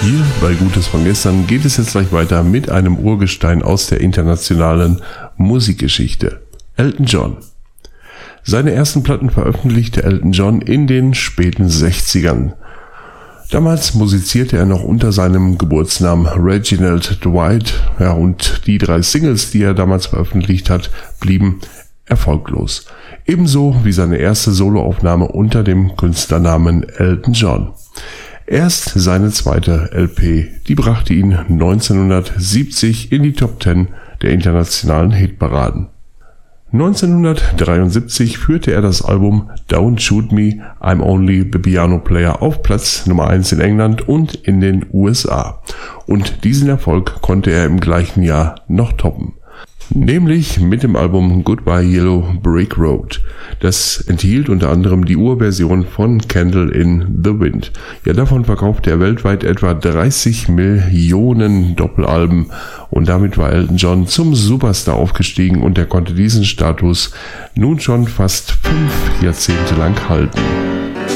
Hier bei Gutes von gestern geht es jetzt gleich weiter mit einem Urgestein aus der internationalen Musikgeschichte, Elton John. Seine ersten Platten veröffentlichte Elton John in den späten 60ern. Damals musizierte er noch unter seinem Geburtsnamen Reginald Dwight, und die 3 Singles, die er damals veröffentlicht hat, blieben erfolglos. Ebenso wie seine erste Soloaufnahme unter dem Künstlernamen Elton John. Erst seine zweite LP, die brachte ihn 1970 in die Top 10 der internationalen Hitparaden. 1973 führte er das Album Don't Shoot Me, I'm Only the Piano Player auf Platz Nummer 1 in England und in den USA. Und diesen Erfolg konnte er im gleichen Jahr noch toppen. Nämlich mit dem Album Goodbye Yellow Brick Road. Das enthielt unter anderem die Urversion von Candle in the Wind. Ja, davon verkaufte er weltweit etwa 30 Millionen Doppelalben und damit war Elton John zum Superstar aufgestiegen und er konnte diesen Status nun schon fast 5 Jahrzehnte lang halten.